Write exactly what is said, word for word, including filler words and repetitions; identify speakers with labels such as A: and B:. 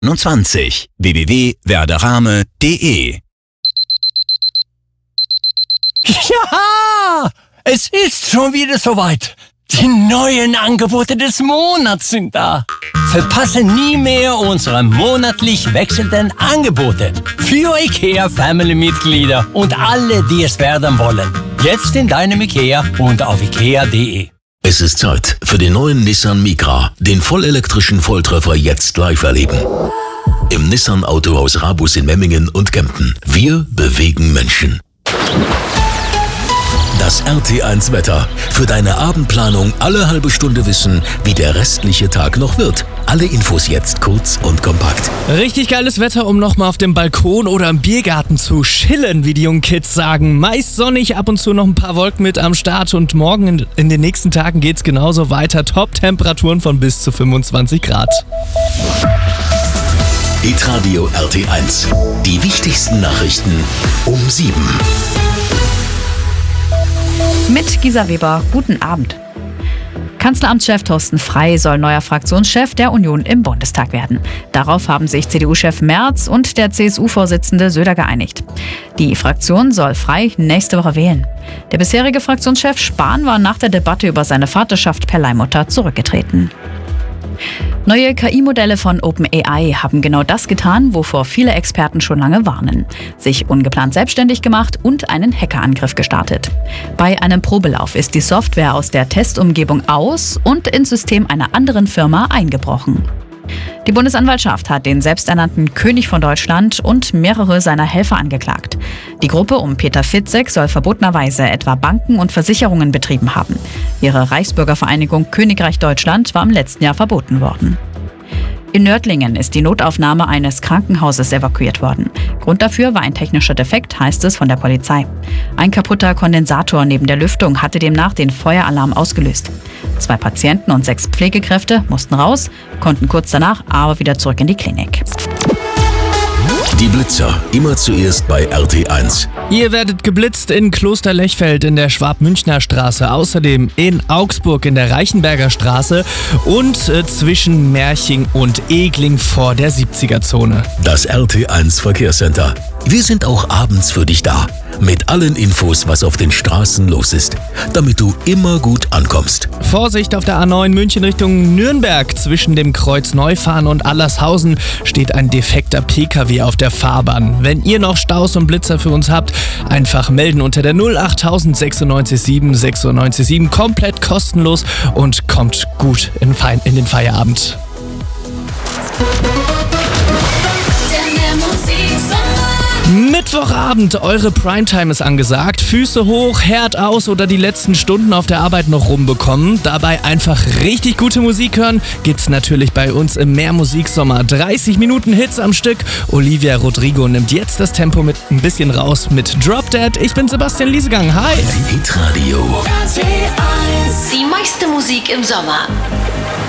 A: neunundzwanzig w w w punkt werderame punkt de.
B: Ja, es ist schon wieder soweit. Die neuen Angebote des Monats sind da. Verpasse nie mehr unsere monatlich wechselnden Angebote für IKEA Family-Mitglieder und alle, die es werden wollen. Jetzt in deinem IKEA und auf ikea punkt de.
C: Es ist Zeit für den neuen Nissan Micra, den vollelektrischen Volltreffer jetzt live erleben. Im Nissan Autohaus Rabus in Memmingen und Kempten. Wir bewegen Menschen. Das R T eins Wetter. Für deine Abendplanung alle halbe Stunde wissen, wie der restliche Tag noch wird. Alle Infos jetzt kurz und kompakt.
D: Richtig geiles Wetter, um nochmal auf dem Balkon oder im Biergarten zu chillen, wie die jungen Kids sagen. Meist sonnig, ab und zu noch ein paar Wolken mit am Start und morgen in, in den nächsten Tagen geht's genauso weiter. Top-Temperaturen von bis zu fünfundzwanzig Grad.
C: Hitradio R T eins. Die wichtigsten Nachrichten um sieben.
E: Mit Gisa Weber, guten Abend. Kanzleramtschef Thorsten Frey soll neuer Fraktionschef der Union im Bundestag werden. Darauf haben sich C D U-Chef Merz und der C S U-Vorsitzende Söder geeinigt. Die Fraktion soll Frey nächste Woche wählen. Der bisherige Fraktionschef Spahn war nach der Debatte über seine Vaterschaft per Leihmutter zurückgetreten. Neue K I-Modelle von OpenAI haben genau das getan, wovor viele Experten schon lange warnen. Sich ungeplant selbstständig gemacht und einen Hackerangriff gestartet. Bei einem Probelauf ist die Software aus der Testumgebung aus und ins System einer anderen Firma eingebrochen. Die Bundesanwaltschaft hat den selbsternannten König von Deutschland und mehrere seiner Helfer angeklagt. Die Gruppe um Peter Fitzek soll verbotenerweise etwa Banken und Versicherungen betrieben haben. Ihre Reichsbürgervereinigung Königreich Deutschland war im letzten Jahr verboten worden. In Nördlingen ist die Notaufnahme eines Krankenhauses evakuiert worden. Grund dafür war ein technischer Defekt, heißt es von der Polizei. Ein kaputter Kondensator neben der Lüftung hatte demnach den Feueralarm ausgelöst. Zwei Patienten und sechs Pflegekräfte mussten raus, konnten kurz danach aber wieder zurück in die Klinik.
C: Die Blitzer, immer zuerst bei R T eins.
D: Ihr werdet geblitzt in Klosterlechfeld in der Schwab-Münchner Straße, außerdem in Augsburg in der Reichenberger Straße und äh, zwischen Merching und Egling vor der siebziger-Zone.
C: Das R T eins Verkehrscenter. Wir sind auch abends für dich da. Mit allen Infos, was auf den Straßen los ist, damit du immer gut ankommst.
D: Vorsicht auf der A neun München Richtung Nürnberg. Zwischen dem Kreuz Neufahren und Allershausen steht ein defekter P K W auf der Fahrbahn. Wenn ihr noch Staus und Blitzer für uns habt, einfach melden unter der null acht null null sechs sieben sechs neun sieben. Komplett kostenlos und kommt gut in, Fe- in den Feierabend. Mittwochabend, eure Primetime ist angesagt. Füße hoch, Herd aus oder die letzten Stunden auf der Arbeit noch rumbekommen. Dabei einfach richtig gute Musik hören. Gibt's natürlich bei uns im Mehrmusiksommer. dreißig Minuten Hits am Stück. Olivia Rodrigo nimmt jetzt das Tempo mit ein bisschen raus mit Drop Dead. Ich bin Sebastian Liesegang. Hi.
C: Hitradio.
F: Die meiste Musik im Sommer.